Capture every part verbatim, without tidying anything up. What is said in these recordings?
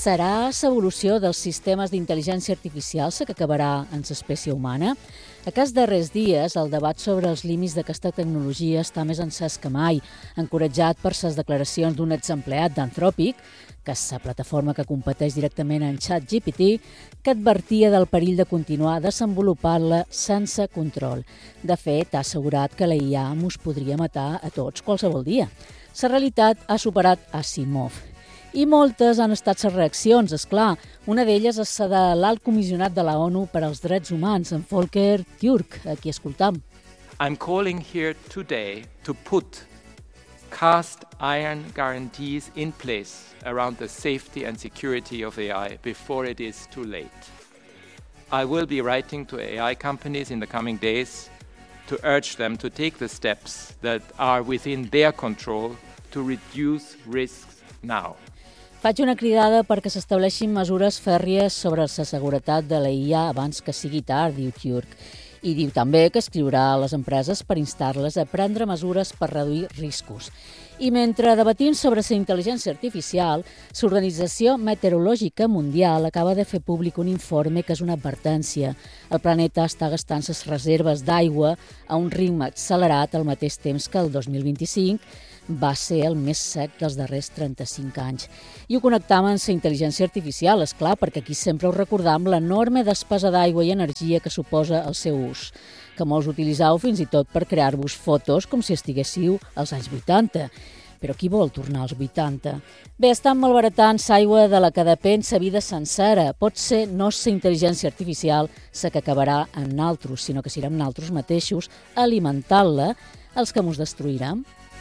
Serà l'evolució dels sistemes d'intel·ligència artificial la que acabarà en l'espècie humana? Aquests darrers dies, el debat sobre els límits d'aquesta tecnologia està més encès que mai, encoratjat per les declaracions d'un exempleat d'Anthropic, que és la plataforma que competeix directament en ChatGPT, que advertia del perill de continuar desenvolupant-la sense control. De fet, ha assegurat que la I A mos podria matar a tots qualsevol dia. La realitat ha superat Asimov. I moltes han estat les reaccions, és clar. Una d'elles és la de l'alt comissionat de la ONU per als Drets Humans, en Volker Türk, a qui escoltam. I'm calling here today to put cast iron guarantees in place around the safety and security of A I before it is too late. I will be writing to A I companies in the coming days to urge them to take the steps that are within their control to reduce risks now. Faig una cridada perquè s'estableixin mesures fèrries sobre la seguretat de la I A abans que sigui tard, diu Türk. I diu també que escriurà a les empreses per instar-les a prendre mesures per reduir riscos. I mentre debatim sobre la intel·ligència artificial, l'Organització Meteorològica Mundial acaba de fer públic un informe que és una advertència. El planeta està gastant les reserves d'aigua a un ritme accelerat al mateix temps que el dos mil vint-i-cinc va ser el més sec dels darrers trenta-cinc anys. I ho connectam amb la intel·ligència artificial, és clar, perquè aquí sempre us recordam l'enorme despesa d'aigua i energia que suposa el seu ús, que molts utilitzeu fins i tot per crear-vos fotos com si estiguéssiu als anys vuitanta. Però qui vol tornar als vuitanta? Bé, estan malbaratant l'aigua de la que depèn la vida sencera. Pot ser no la intel·ligència artificial la que acabarà amb naltros, sinó que serem naltros mateixos alimentant-la els que mos destruiran.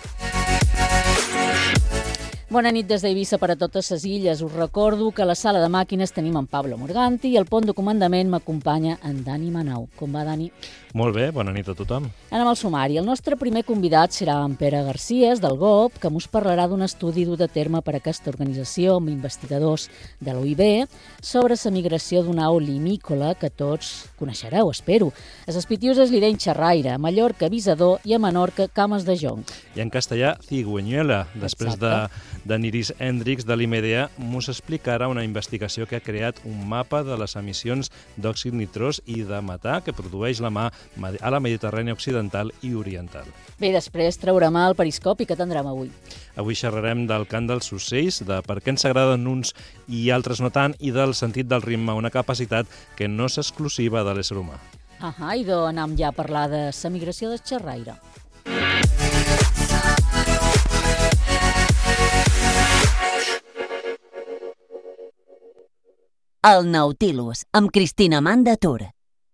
Bona nit des d'Eivissa per a totes les illes. Us recordo que a la sala de màquines tenim en Pablo Morganti i al pont de comandament m'acompanya en Dani Manau. Com va, Dani? Molt bé, bona nit a tothom. Anem al sumari. El nostre primer convidat serà en Pere Garcías, del G O P, que mos parlarà d'un estudi dut a terme per aquesta organització amb investigadors de l'O I B sobre la migració d'una au limícola que tots coneixereu, espero. A les Pitiuses li deien xerraire, a Mallorca visador i a Menorca cames de jonc. I en castellà cigüeñuela. Després de, de Niris Hendricks de l'I M D A mos explicarà una investigació que ha creat un mapa de les emissions d'òxid nitrós i de metà que produeix la mà a la Mediterrània occidental i oriental. Bé, després traurem el periscopi que tindrem avui. Avui xerrarem del cant dels ocells, de per què ens agraden uns i altres no tant, i del sentit del ritme, una capacitat que no és exclusiva de l'ésser humà. Ahà, i doncs anem ja a parlar de la migració del xerraire. El Nautilus, amb Cristina Manda Tur.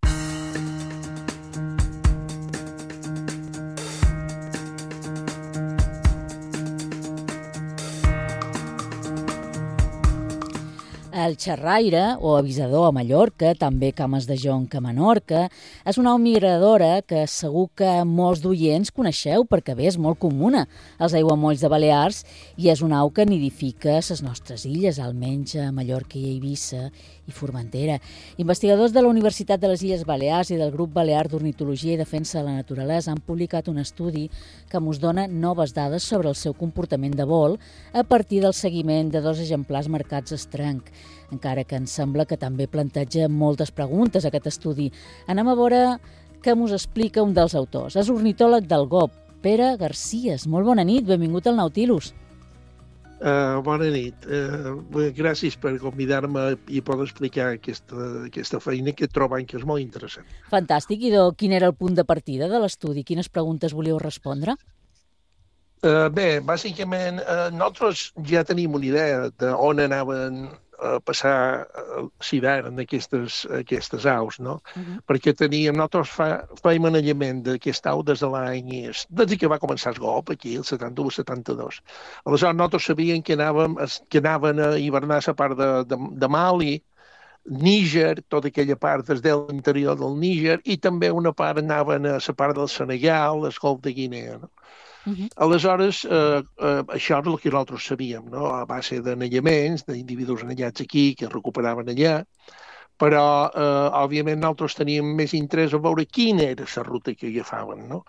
El xerraire, o avisador a Mallorca, també cames de jonc a Menorca, és una au migradora que segur que molts d'oients coneixeu perquè bé, és molt comuna als aiguamolls de Balears i és una au que nidifica a les nostres illes, almenys a Mallorca i Eivissa i Formentera. Investigadors de la Universitat de les Illes Balears i del Grup Balear d'Ornitologia i Defensa de la Naturalesa han publicat un estudi que mos dona noves dades sobre el seu comportament de vol a partir del seguiment de dos exemplars marcats estranc. Encara que ens sembla que també planteja moltes preguntes aquest estudi. Anem a veure què mos explica un dels autors. És ornitòleg del G O P, Pere Garcías. Molt bona nit, benvingut al Nautilus. Uh, bona nit. Uh, gràcies per convidar-me i poder explicar aquesta, aquesta feina que trobem que és molt interessant. Fantàstic. I doncs, quin era el punt de partida de l'estudi? Quines preguntes volíeu respondre? Uh, bé, bàsicament, uh, nosaltres ja tenim una idea d'on anaven a passar l'hivern d'aquestes aquestes aus, no? Uh-huh. Perquè teníem, nosaltres fa, fèiem anellament d'aquesta au des de l'any, des que va començar el G O P aquí, el setanta-u setanta-dos. Aleshores, nosaltres sabíem que anàvem, que anaven a hivernar la part de, de, de Mali, Níger, tota aquella part des de l'interior del Níger, i també una part anaven a la part del Senegal, el Golf de Guinea, no? Uh-huh. Aleshores, eh, eh, això és el que nosaltres sabíem, no? A base d'anellaments, d'individus anellats aquí, que es recuperaven allà, però, eh, òbviament, nosaltres teníem més interès a veure quina era la ruta que agafaven, no?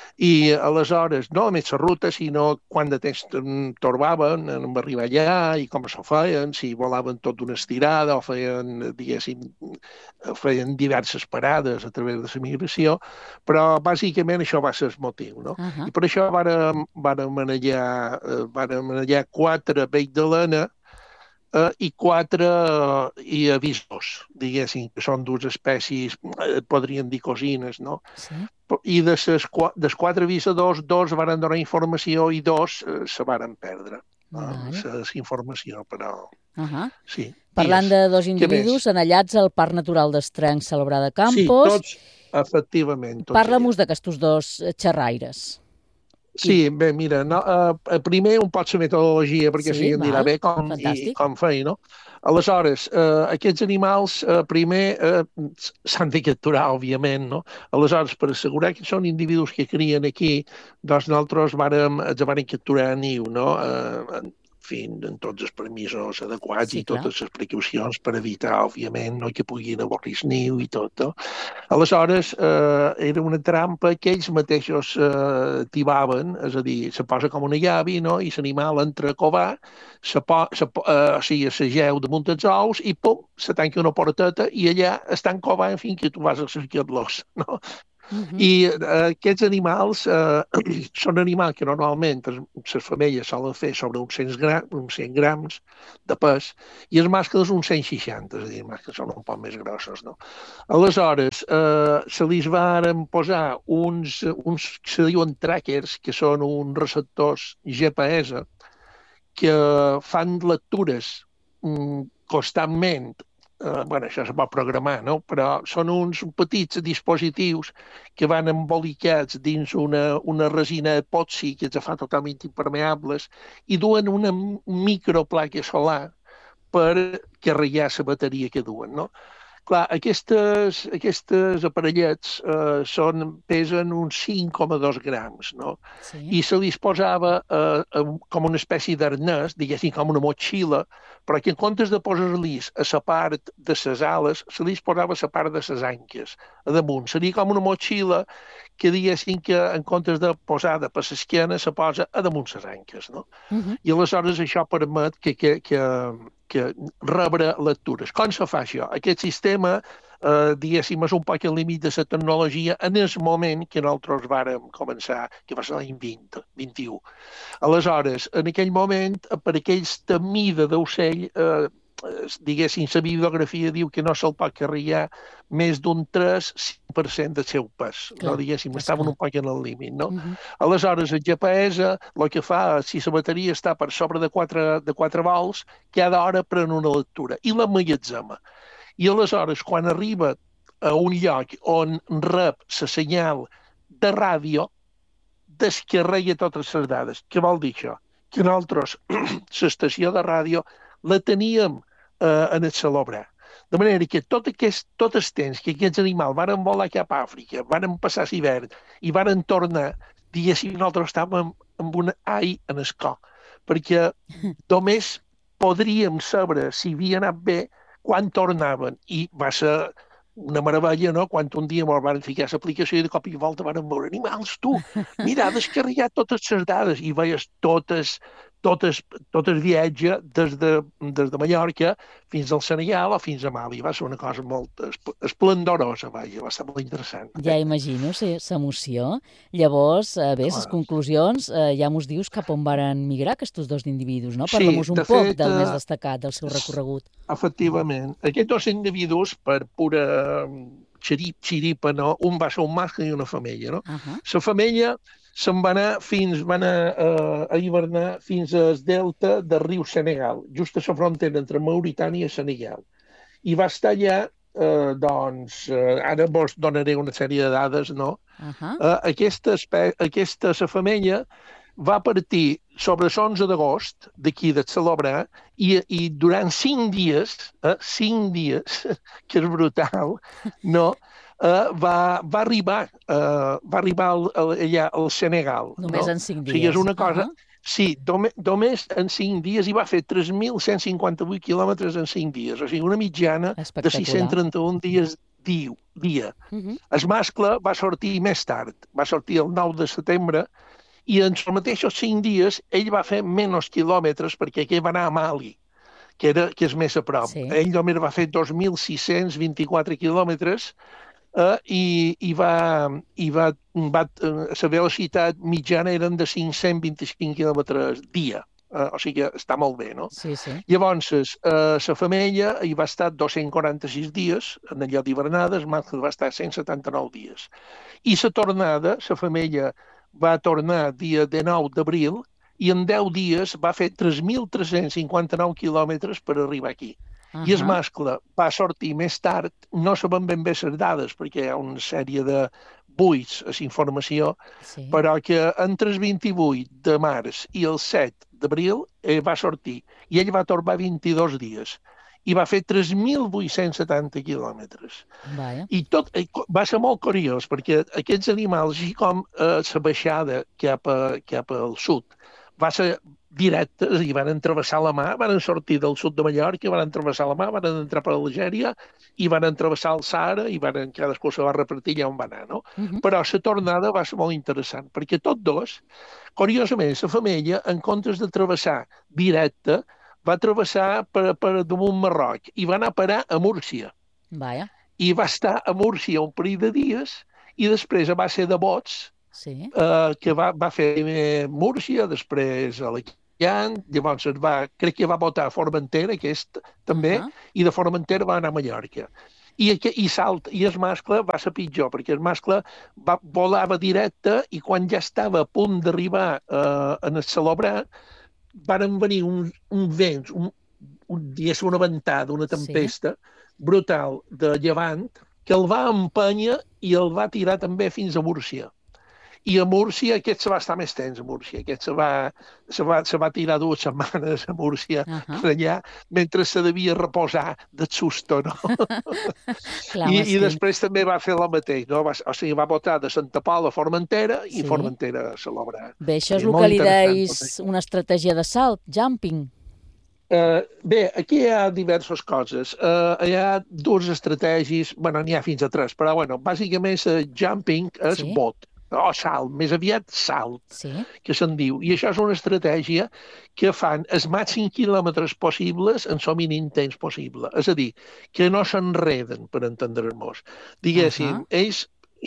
I aleshores, no només la ruta, sinó quant de temps torbaven en arribar allà i com s'ho feien, si volaven tot d'una estirada o feien, diguéssim, feien diverses parades a través de la migració, però bàsicament això va ser el motiu, no? Uh-huh. I per això vàrem, vàrem manejar, eh, vàrem manejar quatre peix de lena Uh, i quatre uh, i avisos, diguéssim, que són dues espècies, eh, podrien dir cosines, no? Sí. I de ses, dels quatre avisadors, dos varen donar informació i dos uh, se varen perdre. Vale. La informació, però... Uh-huh. Sí. Parlant Digues. de dos individus anellats al Parc Natural d'Estrenc, Salobrar de Campos... Sí, tots, efectivament. Tots Parla-mos d'aquestos dos xerraires. Sí, bé, mira, no, uh, primer un pot la metodologia, perquè sí, sí, em dirà bé com, i, com feia, no? Aleshores, uh, aquests animals, uh, primer, uh, s'han de capturar, òbviament, no? Aleshores, per assegurar que són individus que crien aquí, doncs nosaltres vàrem, els vàrem capturar a niu, no? Uh, en fi, en tots els permisos adequats sí, i totes clar. Les precaucions per evitar, òbviament, no, que puguin avorrir el niu i tot. No? Aleshores, eh, era una trampa que ells mateixos eh, tibaven, és a dir, se posa com una llavi, no? I l'animal entra a covar, se po, se, eh, o sigui, s'ageu damunt els ous i pum, se tanca una porteta i allà estan covant fins que tu vas a cercar-los, no? Uh-huh. I uh, aquests animals uh, són animals que normalment les femelles solen fer sobre uns cent, gram, uns cent grams de pes i els mascles uns cent seixanta, és a dir, els mascles són un poc més grossos, no? Aleshores, uh, se li varen posar uns, uns que se diuen trackers, que són uns receptors G P S que fan lectures um, constantment. Uh, bueno, això se pot programar, no? Però són uns petits dispositius que van embolicats dins una, una resina epoxi que els fa totalment impermeables i duen una microplaca solar per carregar la bateria que duen, no? Clar, aquestes, aquestes aparellets eh, són, pesen uns cinc coma dos grams, no? Sí. I se li posava eh, com una espècie d'arnès, diguéssim com una motxilla, però que en comptes de posar-li a la part de les ales, se li posava a la part de les anques, a damunt. Seria com una motxilla que diguéssim que en comptes de posada per l'esquena se posa a damunt les anques, no? Uh-huh. I aleshores això permet que, que, que, que rebre lectures. Com se fa això? Aquest sistema, eh, diguéssim, és un poc el límit de la tecnologia en el moment que nosaltres vàrem començar, que va ser l'any vint, vint-i-u. Aleshores, en aquell moment, per aquesta mida d'ocell, eh, diguéssim, la bibliografia diu que no se'l pot carregar més d'un tres a cinc per cent del seu pes. Clar, no, diguéssim, estaven un poc en el límit, no? Uh-huh. Aleshores, el G P S el que fa, si la bateria està per sobre de quatre, de quatre volts, cada hora pren una lectura i l'emmagatzema. I aleshores, quan arriba a un lloc on rep la senyal de ràdio, descarrega totes les dades. Què vol dir això? Que nosaltres, l'estació de ràdio, la teníem eh, en el Salobrar. De manera que tot, aquest, tot el temps que aquests animals varen volar cap a Àfrica, varen passar l'hivern i varen tornar, diguéssim, nosaltres estàvem amb una ai en el cor, perquè només podríem saber si havia anat bé quan tornaven. I va ser una meravella, no?, quan un dia ens van ficar l'aplicació i de cop i volta van veure animals, tu, mira, ha descarregat totes les dades i veies totes, totes, tot el viatge des de, des de Mallorca fins al Senegal o fins a Mali. Va ser una cosa molt esplendorosa, vaja, va ser molt interessant. Ja imagino l'emoció. Llavors, eh, bé, les conclusions, eh, ja mos dius cap on varen migrar aquests dos individus, no? Parla-mos un poc del més destacat, del seu recorregut. Efectivament. Aquests dos individus, per pura xiripa, no? Un va ser un mascle i una femella, no? Uh-huh. La femella se'n va anar fins, va anar uh, a hivernar fins al delta del riu Senegal, just a la frontera entre Mauritània i Senegal. I va estar allà, uh, doncs, uh, ara vos donaré una sèrie de dades, no? Uh-huh. uh, aquesta, aquesta la femella va partir sobre l'onze d'agost d'aquí de Salobrar i, i durant cinc dies, eh, cinc dies, que és brutal, no? Uh, va, va arribar, uh, va arribar al, al, allà al Senegal. Només no? en cinc dies. O sigui, és una cosa... Uh-huh. Sí, només en cinc dies i va fer tres mil cent cinquanta-vuit quilòmetres en cinc dies, o sigui, una mitjana de sis-cents trenta-un dies dia. Uh-huh. El mascle va sortir més tard, va sortir el nou de setembre, i en els mateixos cinc dies ell va fer menys quilòmetres perquè ell va anar a Mali, que, era, que és més a prop. Sí. Ell només va fer dos mil sis-cents vint-i-quatre quilòmetres eh, i, i, va, i va, va, la velocitat mitjana eren de cinc-cents vint-i-cinc quilòmetres dia. Uh, o sigui que està molt bé, no? Sí, sí. Llavors, uh, la femella hi va estar dos-cents quaranta-sis dies, en el lloc d'hivernada, el mascle va estar cent setanta-nou dies. I la tornada, la femella va tornar dia dinou d'abril i en deu dies va fer tres mil tres-cents cinquanta-nou quilòmetres per arribar aquí. Uh-huh. I el mascle va sortir més tard, no sabem ben bé les dades, perquè hi ha una sèrie de buits a la informació, sí. Però que entre el vint-i-vuit de març i el set d'abril eh, va sortir, i ell va tornar vint-i-dos dies, i va fer tres mil vuit-cents setanta quilòmetres. Vaja. I tot eh, va ser molt curiós, perquè aquests animals, així com eh, la baixada cap, a, cap al sud, va ser directes i van travessar la mar, van sortir del sud de Mallorca, van travessar la mar, van entrar per Algèria i van travessar el Sàhara i van, cadascú se va repartir allà on va anar, no? Uh-huh. Però la tornada va ser molt interessant, perquè tots dos, curiosament, la femella, en comptes de travessar directe, va travessar per, per damunt Marroc i va anar a parar a Múrcia. Vaja. I va estar a Múrcia un parell de dies i després va ser de bots, sí. eh, que va, va fer Múrcia, després a l'Aquillant, llavors va, crec que va votar a Formentera, aquest també, uh-huh. I de Formentera va anar a Mallorca. I, i, salt, i el mascle va ser pitjor, perquè el mascle va, volava directe i quan ja estava a punt d'arribar eh, en el Salobrar, van venir un, un vent, un, un, una ventada, una tempesta sí. Brutal de llevant, que el va empènyer i el va tirar també fins a Múrcia. I a Múrcia, aquest se va estar més temps a Múrcia, aquest se va, se va, se va tirar dues setmanes a Múrcia uh-huh. allà, mentre se devia reposar de susto, no? Clar, I, I després també va fer el mateix, no? Va, o sigui, va votar de Santa Pola a Formentera i sí. Formentera a Salobrar. Bé, això és el que li deis una estratègia de salt, jumping. Uh, bé, aquí hi ha diverses coses. Uh, hi ha dues estratègies, bueno, n'hi ha fins a tres, però bueno, bàsicament el jumping és sí. Bot. O salt, més aviat salt, sí. Que se'n diu. I això és una estratègia que fan els màxims quilòmetres possibles en el mínim temps possible. És a dir, que no s'enreden, per entendre-nos. Diguéssim, uh-huh. Ells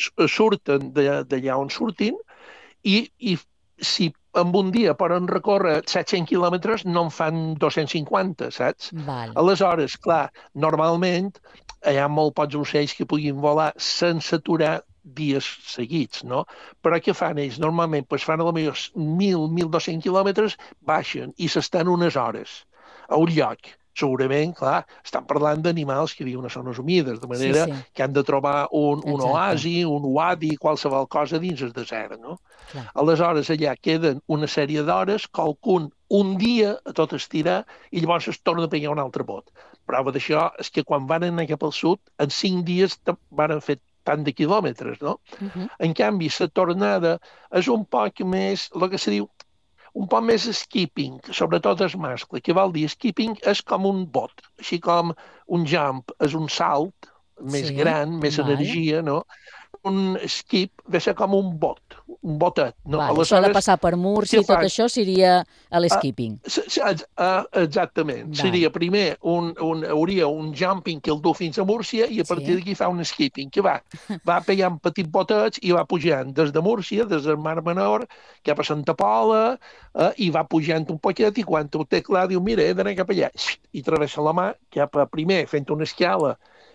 surten d'allà on surtin i, i si en un dia poden recórrer set-cents quilòmetres, no en fan dos-cents cinquanta, saps? Val. Aleshores, clar, normalment hi ha molt pocs ocells que puguin volar sense aturar dies seguits, no? Però què fan ells? Normalment pues, fan a lo millor mil a mil dos-cents quilòmetres, baixen i s'estan unes hores a un lloc. Segurament, clar, estan parlant d'animals que viuen a zones humides, de manera sí, sí. Que han de trobar un, un oasi, un uadi, qualsevol cosa dins el desert, no? Clar. Aleshores, allà queden una sèrie d'hores, qualcun un dia a tot estirar i llavors es torna a pegar un altre bot. Prova d'això és que quan van anar cap al sud, en cinc dies van fer tant de quilòmetres, no? Uh-huh. En canvi, la tornada és un poc més, el que se diu, un poc més skipping, sobretot el mascle. Què vol dir? Skipping és com un bot, així com un jump és un salt més sí, gran, més vale. Energia, no? Un skip ve ser com un bot, un botet. No? Vale, això de passar per Múrcia i tot això seria l'eskipping. Uh, exactament. Vale. Seria primer, un, un, hauria un jumping que el du fins a Múrcia i a partir sí. D'aquí fa un skipping, que va, va pegant petits botets i va pujant des de Múrcia, des del Mar Menor, cap a Santa Pola, uh, i va pujant un poquet i quan ho té clar diu, mira, he d'anar cap allà, i travessa la mà, cap a primer fent una escala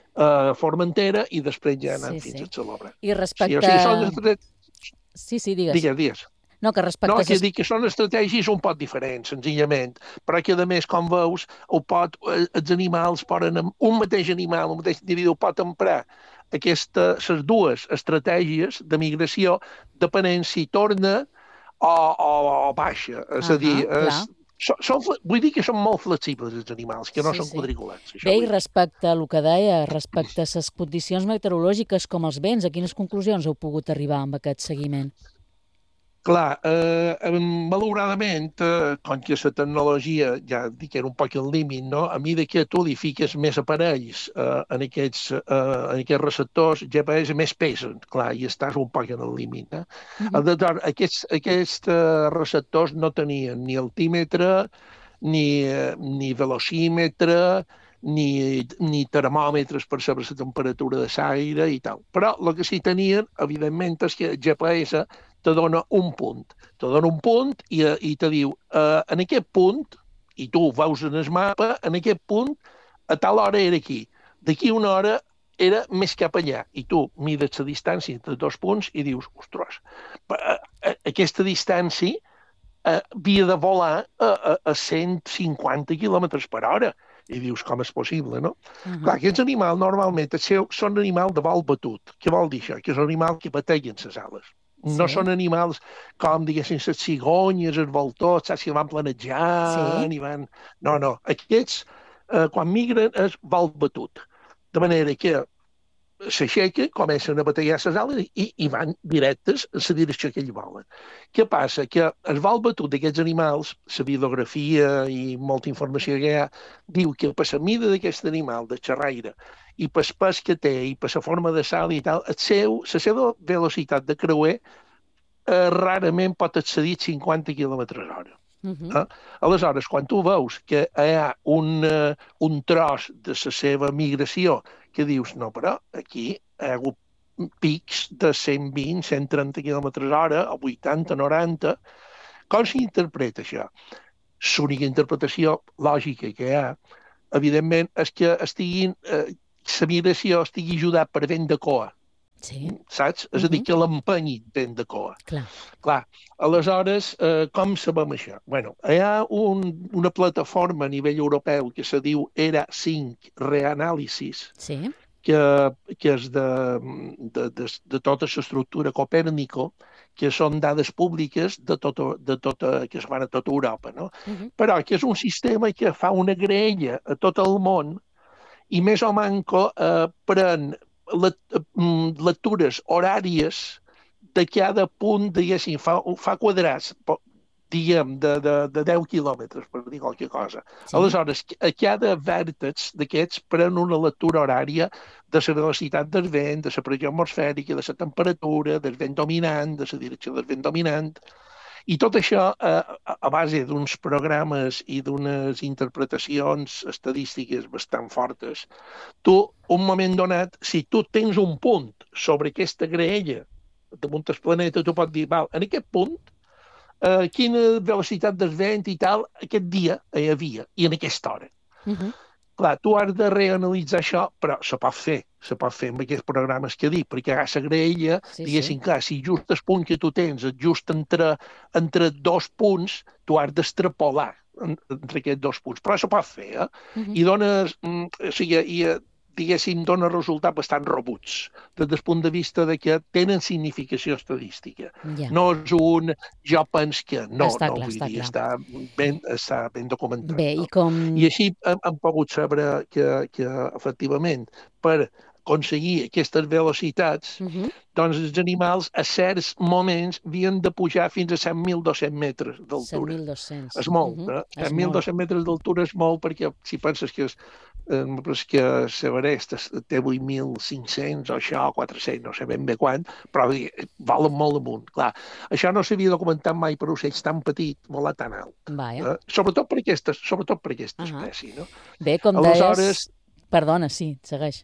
a Formentera i després ja anant sí, fins sí. A Salobra. I respecte... Sí, o sigui, són estrat... sí, sí, digues. Digues, digues. No, que respecte... No, que dic que són estratègies un poc diferents, senzillament, però que, a més, com veus, ho pot, els animals poden, un mateix animal, un mateix individu pot emprar aquestes, les dues estratègies de migració depenent si torna o, o, o baixa. És uh-huh, a dir, és, Són, són, vull dir que són molt flexibles els animals, que no sí, són sí. Quadriculats. Bé, i respecte a el que deia, respecte a les condicions meteorològiques com els vents, a quines conclusions heu pogut arribar amb aquest seguiment? Clar, eh, malauradament, eh, com que la tecnologia ja dic era un poc el límit, no? A mesura que tu li fiques més aparells eh, en, aquests, eh, en aquests receptors, G P S més pesen, clar, i estàs un poc en el límit. Eh? Uh -huh. Aleshores, aquests, aquests eh, receptors no tenien ni altímetre, ni, eh, ni velocímetre, ni, ni termòmetres per saber la temperatura de l'aire i tal. Però el que sí tenien, evidentment, és que el G P S te dona un punt. Te dona un punt i, i te diu, eh, en aquest punt, i tu veus en el mapa, en aquest punt, a tal hora era aquí. D'aquí una hora era més cap allà. I tu mides la distància entre dos punts i dius, ostres, aquesta distància eh, havia de volar a, a, a cent cinquanta quilòmetres per hora. I dius, com és possible, no? Uh -huh. Clar, aquests animals normalment seu, són animals de vol batut. Què vol dir això? Que són animals que bateguen les ales. Sí. No són animals com, diguéssim, les cigonyes, els voltors, saps, que van planejant sí. i van... No, no. Aquests, eh, quan migren, és vol batut. De manera que s'aixeca, comencen a bategar les ales i, i van directes a la direcció que ells volen. Què passa? Que el vol batut d'aquests animals, la bibliografia i molta informació que hi ha, diu que per la mida d'aquest animal, de xerraire, i per el pes que té, i per la forma de sal i tal, el seu, la seva velocitat de creuer eh, rarament pot excedir cinquanta quilòmetres hora. Uh -huh. eh? Aleshores, quan tu veus que hi ha un, uh, un tros de la seva migració que dius, no, però aquí hi ha hagut pics de cent vint, cent trenta quilòmetres hora, o vuitanta, noranta. Com s'interpreta això? L'única interpretació lògica que hi ha, evidentment, és que estiguin, eh, la migració estigui ajudat per vent de cua. Sí. Saps? És a dir, que l'empenyi vent de cua. Clar. Clar. Aleshores, eh, com sabem això? Bueno, hi ha un, una plataforma a nivell europeu que se diu E R A cinc Reanàlisis, sí. que, que és de, de, de, de tota l'estructura Copèrnico, que són dades públiques de tota, de tota, que es van a tota Europa, no? Uh-huh. Però que és un sistema que fa una graella a tot el món i més o manco eh, pren lectures horàries de cada punt, diguéssim, fa, fa quadrats, diguem, de, de, de deu quilòmetres, per dir qualque cosa. Sí. Aleshores, a cada vèrtex d'aquests pren una lectura horària de la velocitat del vent, de la pressió atmosfèrica, de la temperatura, del vent dominant, de la direcció del vent dominant, i tot això eh, a base d'uns programes i d'unes interpretacions estadístiques bastant fortes. Tu, un moment donat, si tu tens un punt sobre aquesta graella damunt el planeta, tu pots dir, val, en aquest punt, eh, quina velocitat del vent i tal, aquest dia hi havia, i en aquesta hora. Uh -huh. Clar, tu has de reanalitzar això, però se pot fer, se pot fer amb aquests programes que dic, perquè a la graella, sí, diguéssim, sí. Clar, si just el punt que tu tens és just entre, entre dos punts, tu has d'extrapolar entre aquests dos punts, però se pot fer, eh? Uh -huh. I dones, mm, o sigui, i, diguéssim, dona resultats bastant robuts, des del punt de vista de que tenen significació estadística. Yeah. No és un, jo penso que no, està no clar, vull està dir, clar. Està ben, està ben documentat. Bé, no? I, com... I així hem, hem pogut saber que, que, efectivament, per aconseguir aquestes velocitats, uh-huh. doncs els animals a certs moments havien de pujar fins a set mil dos-cents metres d'altura. set mil dos-cents. És molt, uh-huh. eh? set mil dos-cents metres d'altura és molt, perquè si penses que és Eh, que l'Everest té vuit mil cinc-cents o això, quatre-cents, no sé ben bé quant, però valen molt amunt. Clar, això no s'havia documentat mai per ocells tan petits, volar tan alt. Eh? Sobretot per aquesta, sobretot per aquesta uh-huh. espècie. No? Bé, com Aleshores... deies... Perdona, sí, segueix.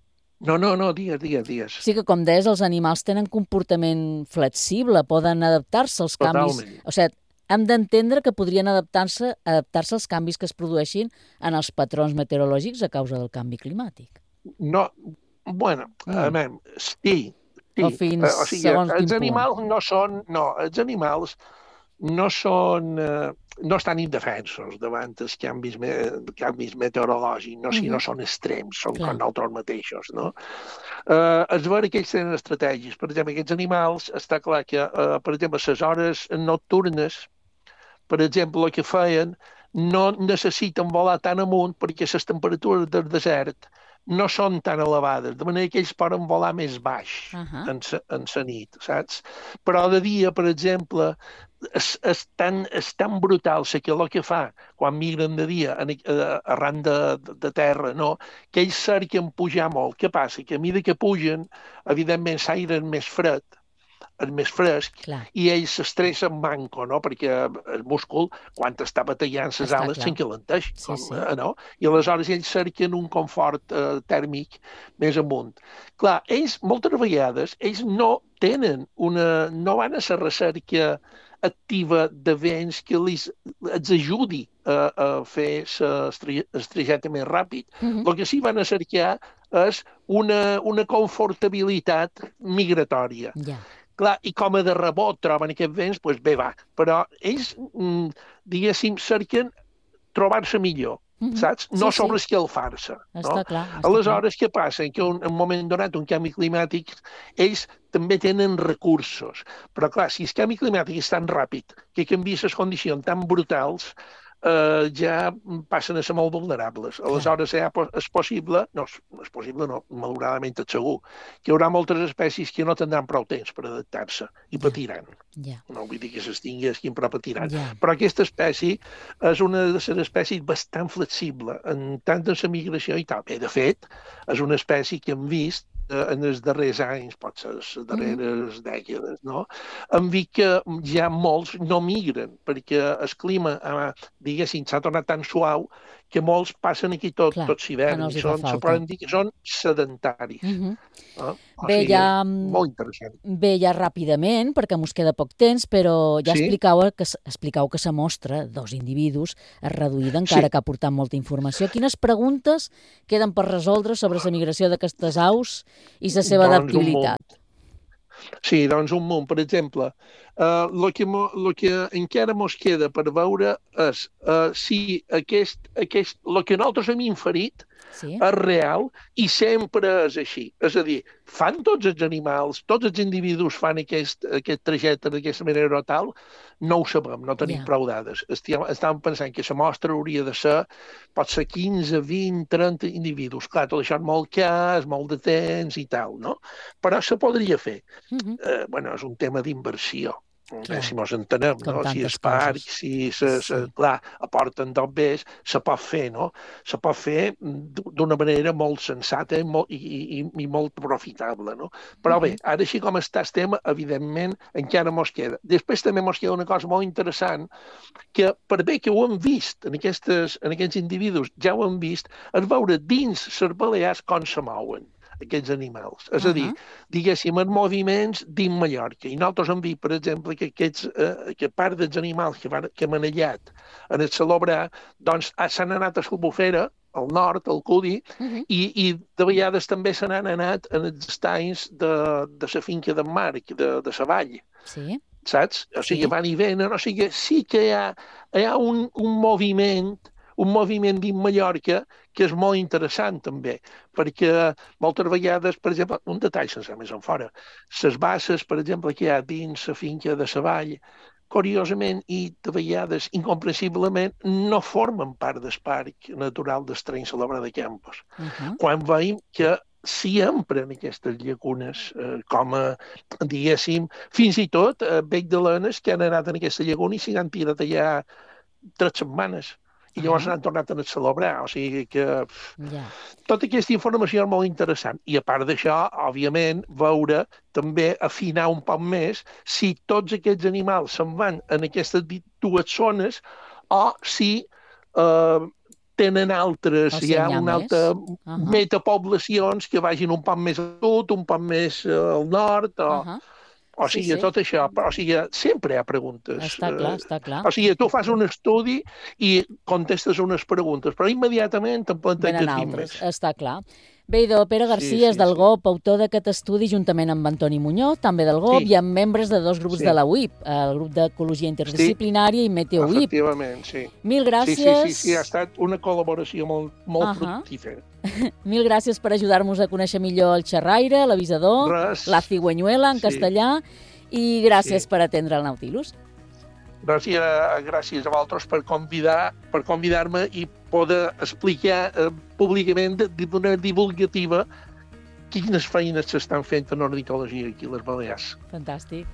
No, no, no, digues, digues, digues. Sí que, com deies, els animals tenen comportament flexible, poden adaptar-se als canvis... Totalment. O sigui, hem d'entendre que podrien adaptar-se adaptar-se als canvis que es produeixin en els patrons meteorològics a causa del canvi climàtic. No, bueno, mm. a veure, sí. sí. O fins o sigui, segons els animals punt. no són... No, els animals no són... Eh, no estan indefensos davant els canvis, me, canvis meteorològics, no, mm-hmm. si no són extrems, són Clar. com nosaltres mateixos, no? Eh, és vera que ells tenen estratègies. Per exemple, aquests animals, està clar que, eh, per exemple, a les hores nocturnes, per exemple, el que feien, no necessiten volar tan amunt perquè les temperatures del desert no són tan elevades, de manera que ells poden volar més baix uh -huh. en, en la nit, saps? Però de dia, per exemple, és, és, tan, és tan brutal la calor que fa quan migren de dia en, uh, arran de, de terra, no? Que ells cerquen pujar molt. Què passa? Que a mesura que pugen, evidentment l'aire és més fred, és més fresc, clar. I ells s'estressen manco, no? Perquè el múscul, quan està batallant les ales, s'encalenteix, sí, sí. no? I aleshores ells cerquen un confort eh, tèrmic més amunt. Clar, ells, moltes vegades, ells no tenen una... no van a la recerca activa de vents que els, els ajudi a, a fer el trajecte més ràpid. Uh-huh. El que sí van a cercar és una, una confortabilitat migratòria. Yeah. Clar, i com a de rebot troben aquests vents, doncs bé, va. Però ells, mm, diguéssim, cerquen trobar-se millor, uh-huh. saps? No sí, sobreescalfar-se. Sí. No? Està clar. Està Aleshores, clar. què passa? Que en un moment donat, un canvi climàtic, ells també tenen recursos. Però, clar, si el canvi climàtic és tan ràpid que canvia les condicions tan brutals, eh, ja passen a ser molt vulnerables. Aleshores, ja és possible, no, és possible, no, malauradament és segur, que hi haurà moltes espècies que no tindran prou temps per adaptar-se i patiran. Yeah. No vull dir que s'extinguessin, però patiran. Yeah. Però aquesta espècie és una de les espècies bastant flexible en tant de la migració i tal. Bé, de fet, és una espècie que hem vist en els darrers anys, pot ser les darreres mm. dècades, no? Hem vist que ja molts no migren, perquè el clima, diguéssim, s'ha tornat tan suau que molts passen aquí tot, Clar, tot l'hivern. no I són, se poden dir que són sedentaris. Mm-hmm. no? Bé, sigui, ja, molt interessant. Bé, ja ràpidament, perquè mos queda poc temps, però ja sí? explicau que, explicau que la mostra, dos individus, és reduïda, encara sí. que ha portat molta informació. Quines preguntes queden per resoldre sobre la migració d'aquestes aus i la seva doncs adaptabilitat? Sí, doncs un munt. Per exemple, el uh, que, lo que encara mos queda per veure és uh, si aquest, aquest, el que nosaltres hem inferit sí. és real i sempre és així. És a dir, fan tots els animals, tots els individus fan aquest, aquest trajecte d'aquesta manera o tal? No ho sabem, no tenim yeah. prou dades. Estàvem pensant que la mostra hauria de ser, pot ser quinze, vint, trenta individus. Clar, tot això és molt car, és molt de temps i tal, no? Però se podria fer. Mm-hmm. eh, bueno, és un tema d'inversió. Clar. Si mos entenem, no? Si els parcs, si se, se, sí. clar, aporten dos bés, se pot fer, no? Se pot fer d'una manera molt sensata i molt, i, i, i molt profitable, no? Però bé, ara així com està el tema, evidentment, encara mos queda. Després també mos queda una cosa molt interessant, que per bé que ho hem vist en, aquestes, en aquests individus, ja ho hem vist, és veure dins les balears com se mouen aquests animals. És uh-huh. a dir, diguéssim, en moviments dins Mallorca. I nosaltres hem vist, per exemple, que, aquests, eh, que part dels animals que, van, que hem anellat en el Salobrar, doncs s'han anat a l'Albufera, al nord, al Cudi, uh-huh. i, i de vegades també se n'han anat en els estanys de, de la finca d'en Marc, de, de la vall. Sí. Saps? O sigui, sí. van i venen, o sigui, sí que hi ha, hi ha un, un moviment un moviment dins Mallorca que és molt interessant també, perquè moltes vegades, per exemple, un detall sense més en fora, les basses, per exemple, que hi ha dins la finca de la vall, curiosament i de vegades incomprensiblement no formen part del parc natural d'Estrany Salobrar de Campos. Uh-huh. Quan veiem que s'hi empren aquestes llacunes eh, com a, diguéssim, fins i tot eh, bec de lenes que han anat en aquesta llacuna i s'hi han tirat allà tres setmanes. I llavors n'han tornat a celebrar, o sigui que yeah. tota aquesta informació és molt interessant. I a part d'això, òbviament, veure, també afinar un poc més si tots aquests animals se'n van en aquestes dues zones o si eh, tenen altres, hi ha una altra uh-huh. metapoblacions que vagin un poc més al sud, un poc més al nord, o... Uh-huh. O sigui, sí, sí. tot això, o sigui, sempre hi ha preguntes. Està clar, està clar. O sigui, tu fas un estudi i contestes unes preguntes, però immediatament te'n planteges vint més. Està clar. Bé, idò, Pere Garcia és sí, sí, del G O P, sí. autor d'aquest estudi, juntament amb Antoni Muñoz, també del G O P, sí. i amb membres de dos grups sí. de la U I P, el grup d'Ecologia Interdisciplinària sí. i Meteo U I P. Efectivament, sí. Mil gràcies. Sí, sí, sí, sí. Ha estat una col·laboració molt, molt uh-huh. fructífera. Mil gràcies per ajudar-nos a conèixer millor el xerraire, l'avisador, la cigüeñuela en sí. castellà, i gràcies sí. per atendre el Nautilus. Gràcies, gràcies a vosaltres per convidar per convidar-me i poder explicar eh, públicament d'una divulgativa quines feines s'estan fent en ornitologia aquí a les Balears. Fantàstic.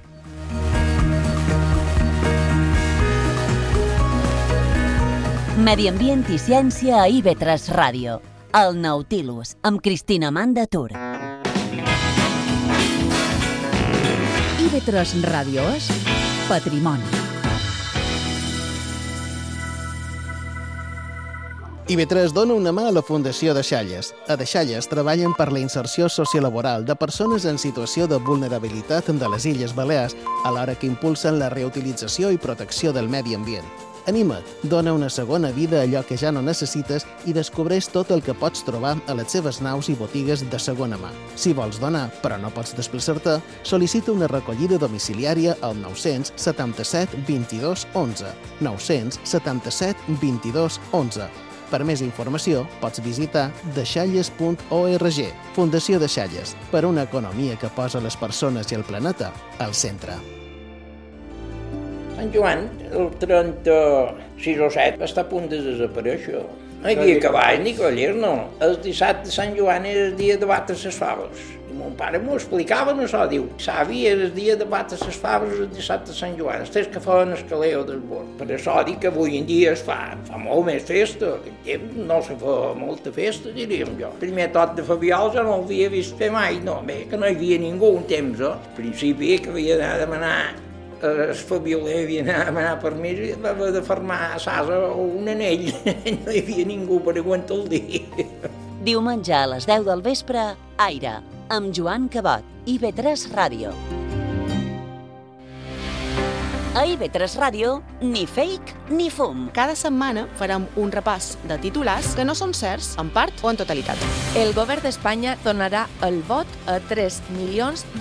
Medi Ambient i Ciència a I V tres Ràdio. El Nautilus, amb Cristina Amanda Tur. I V tres Ràdio és patrimoni. I V tres dona una mà a la Fundació Deixalles. A Deixalles treballen per la inserció sociolaboral de persones en situació de vulnerabilitat de les Illes Balears, alhora que impulsen la reutilització i protecció del medi ambient. Anima't, dona una segona vida a allò que ja no necessites i descobreix tot el que pots trobar a les seves naus i botigues de segona mà. Si vols donar, però no pots desplaçar-te, sol·licita una recollida domiciliària al nou-cents setanta-set vint-i-dos onze. nou-cents setanta-set vint-i-dos onze. Per més informació, pots visitar deixalles punt org. Fundació Deixalles, per una economia que posa les persones i el planeta al centre. Sant Joan, el trenta-sis o set, està a punt de desaparèixer. No hi havia cavall ni cavallers, no. El dissabte de Sant Joan era el dia de batre les faves. I mon pare m'ho explicava, no això, diu, savi, era el dia de batre les faves el dissabte de Sant Joan, els que feien el caleo del bord. Per això dic que avui en dia es fa, fa molt més festa. En temps no se fa molta festa, diríem jo. El primer tot de Fabiol ja no l'havia vist fer mai, no, bé, que no hi havia ningú un temps, eh? Al principi que havia d'anar a demanar el Fabioler havia d'anar a demanar permís i va haver de fermar a Sasa un anell. No hi havia ningú per aguantar el dia. Diumenge a les deu del vespre, Aire, amb Joan Cabot, I V tres Ràdio. A I V tres Ràdio, ni fake ni fum. Cada setmana farem un repàs de titulars que no són certs, en part o en totalitat. El govern d'Espanya donarà el vot a tres milions